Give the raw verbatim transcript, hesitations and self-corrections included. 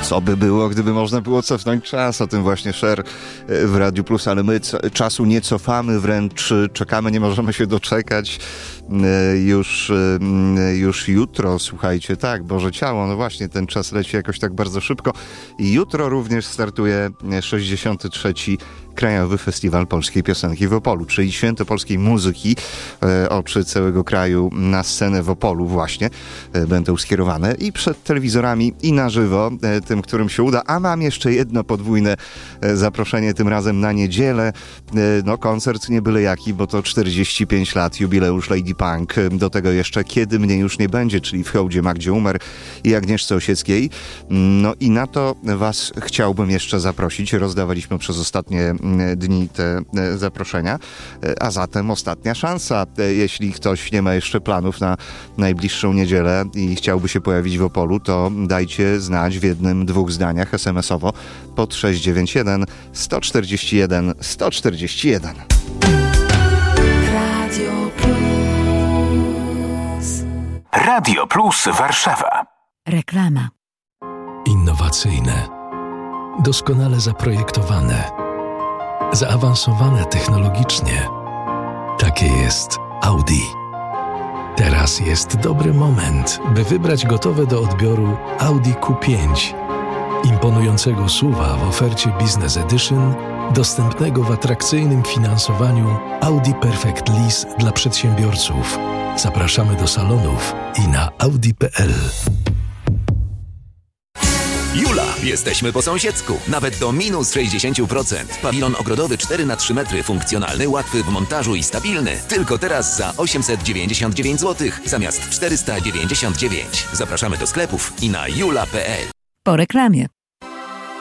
Co by było, gdyby można było cofnąć czas? O tym właśnie Cher w Radiu Plus, ale my c- czasu nie cofamy, wręcz czekamy, nie możemy się doczekać. Już, już jutro, słuchajcie, tak, Boże Ciało, no właśnie, ten czas leci jakoś tak bardzo szybko. I jutro również startuje sześćdziesiąty trzeci Krajowy Festiwal Polskiej Piosenki w Opolu, czyli święto polskiej muzyki. E, oczy całego kraju na scenę w Opolu właśnie e, będą skierowane i przed telewizorami, i na żywo, e, tym, którym się uda. A mam jeszcze jedno podwójne e, zaproszenie, tym razem na niedzielę. E, no koncert nie byle jaki, bo to czterdzieści pięć lat, jubileusz Lady Punk. Do tego jeszcze Kiedy mnie już nie będzie, czyli w hołdzie Magdzie Umer i Agnieszce Osieckiej. No i na to was chciałbym jeszcze zaprosić. Rozdawaliśmy przez ostatnie dni te zaproszenia, a zatem ostatnia szansa. Jeśli ktoś nie ma jeszcze planów na najbliższą niedzielę i chciałby się pojawić w Opolu, to dajcie znać w jednym, dwóch zdaniach es em esowo pod sześć dziewięć jeden sto czterdzieści jeden sto czterdzieści jeden. Radio Plus. Radio Plus Warszawa. Reklama. Innowacyjne, doskonale zaprojektowane, zaawansowane technologicznie. Takie jest Audi. Teraz jest dobry moment, by wybrać gotowe do odbioru Audi Q pięć. Imponującego S U V-a w ofercie Business Edition, dostępnego w atrakcyjnym finansowaniu Audi Perfect Lease dla przedsiębiorców. Zapraszamy do salonów i na audi kropka p l. Jula, jesteśmy po sąsiedzku. Nawet do minus sześćdziesiąt procent. Pawilon ogrodowy cztery na trzy metry, funkcjonalny, łatwy w montażu i stabilny. Tylko teraz za osiemset dziewięćdziesiąt dziewięć złotych zamiast czterysta dziewięćdziesiąt dziewięć. Zapraszamy do sklepów i na jula kropka p l. Po reklamie.